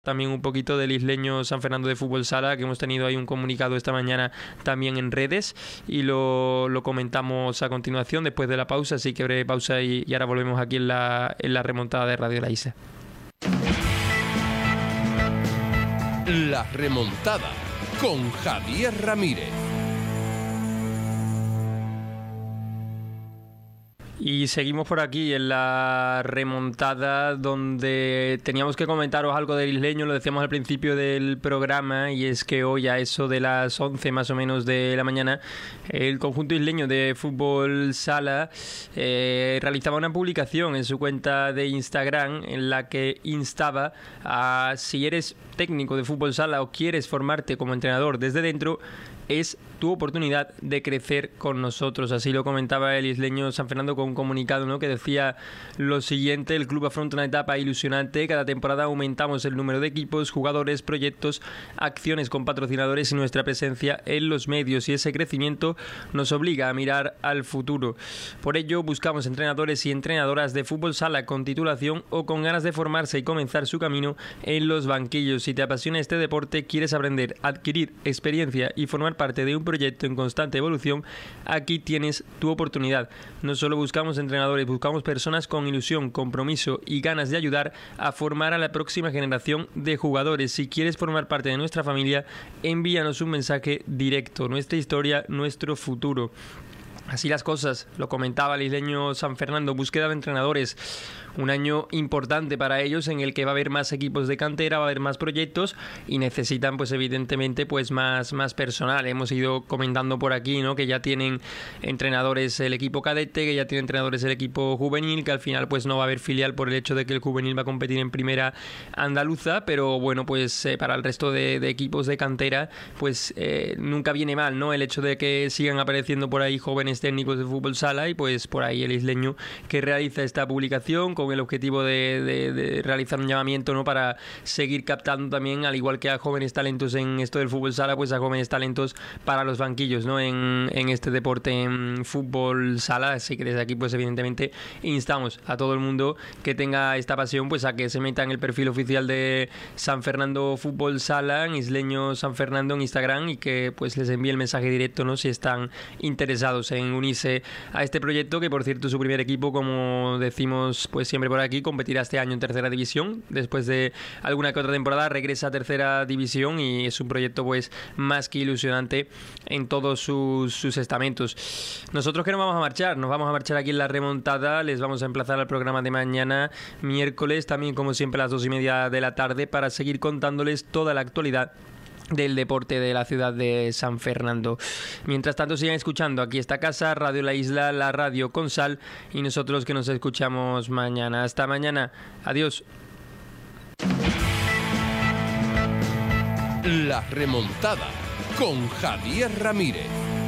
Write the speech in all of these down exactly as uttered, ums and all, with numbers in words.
También un poquito del isleño San Fernando de Fútbol Sala, que hemos tenido ahí un comunicado esta mañana también en redes y lo, lo comentamos a continuación después de la pausa, así que breve pausa y, y ahora volvemos aquí en la, en la remontada de Radio La Isla. La remontada con Javier Ramírez. Y seguimos por aquí en la remontada, donde teníamos que comentaros algo del isleño, lo decíamos al principio del programa, y es que hoy a eso de las once más o menos de la mañana, el conjunto isleño de Fútbol Sala eh, realizaba una publicación en su cuenta de Instagram en la que instaba a, si eres técnico de Fútbol Sala o quieres formarte como entrenador desde dentro, es tu oportunidad de crecer con nosotros. Así lo comentaba el isleño San Fernando con un comunicado, ¿no?, que decía lo siguiente: el club afronta una etapa ilusionante, cada temporada aumentamos el número de equipos, jugadores, proyectos, acciones con patrocinadores y nuestra presencia en los medios, y ese crecimiento nos obliga a mirar al futuro. Por ello buscamos entrenadores y entrenadoras de Fútbol Sala con titulación o con ganas de formarse y comenzar su camino en los banquillos. Si te apasiona este deporte, quieres aprender, adquirir experiencia y formar parte de un proyecto en constante evolución, aquí tienes tu oportunidad. No solo buscamos entrenadores, buscamos personas con ilusión, compromiso y ganas de ayudar a formar a la próxima generación de jugadores. Si quieres formar parte de nuestra familia, envíanos un mensaje directo. Nuestra historia, nuestro futuro. Así las cosas, lo comentaba el isleño San Fernando, búsqueda de entrenadores, un año importante para ellos en el que va a haber más equipos de cantera, va a haber más proyectos y necesitan pues evidentemente pues más, más personal. Hemos ido comentando por aquí, ¿no?, que ya tienen entrenadores el equipo cadete, que ya tienen entrenadores el equipo juvenil, que al final pues no va a haber filial por el hecho de que el juvenil va a competir en primera andaluza, pero bueno, pues eh, para el resto de, de equipos de cantera pues eh, nunca viene mal, ¿no?, el hecho de que sigan apareciendo por ahí jóvenes técnicos de Fútbol Sala, y pues por ahí el isleño que realiza esta publicación con el objetivo de, de, de realizar un llamamiento, ¿no?, para seguir captando también, al igual que a jóvenes talentos en esto del Fútbol Sala, pues a jóvenes talentos para los banquillos, ¿no?, en, en este deporte, en Fútbol Sala. Así que desde aquí pues evidentemente instamos a todo el mundo que tenga esta pasión pues a que se meta en el perfil oficial de San Fernando Fútbol Sala, en isleño San Fernando en Instagram, y que pues les envíe el mensaje directo, ¿no?, si están interesados en unirse a este proyecto, que por cierto su primer equipo, como decimos pues siempre por aquí, competirá este año en tercera división. Después de alguna que otra temporada regresa a tercera división y es un proyecto pues más que ilusionante en todos sus, sus estamentos. Nosotros que nos vamos a marchar, nos vamos a marchar aquí en la remontada, les vamos a emplazar al programa de mañana, miércoles, también como siempre a las dos y media de la tarde, para seguir contándoles toda la actualidad del deporte de la ciudad de San Fernando. Mientras tanto, sigan escuchando aquí esta casa, Radio La Isla, la radio con sal, y nosotros que nos escuchamos mañana. Hasta mañana. Adiós. La remontada con Javier Ramírez.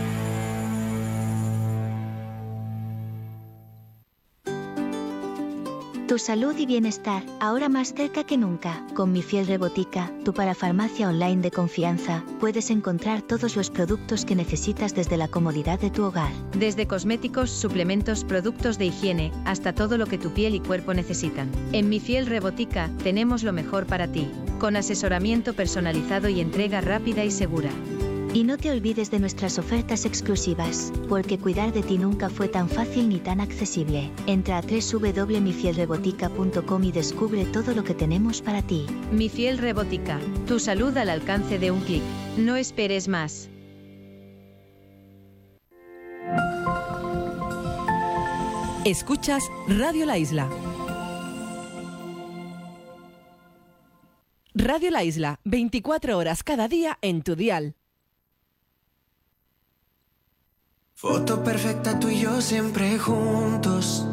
Tu salud y bienestar, ahora más cerca que nunca. Con Mi Fiel Rebotica, tu parafarmacia online de confianza, puedes encontrar todos los productos que necesitas desde la comodidad de tu hogar. Desde cosméticos, suplementos, productos de higiene, hasta todo lo que tu piel y cuerpo necesitan. En Mi Fiel Rebotica, tenemos lo mejor para ti, con asesoramiento personalizado y entrega rápida y segura. Y no te olvides de nuestras ofertas exclusivas, porque cuidar de ti nunca fue tan fácil ni tan accesible. Entra a doble u doble u doble u punto mi fiel rebotica punto com y descubre todo lo que tenemos para ti. Mi Fiel Rebotica, tu salud al alcance de un clic. No esperes más. Escuchas Radio La Isla. Radio La Isla, veinticuatro horas cada día en tu dial. Foto perfecta, tú y yo siempre juntos.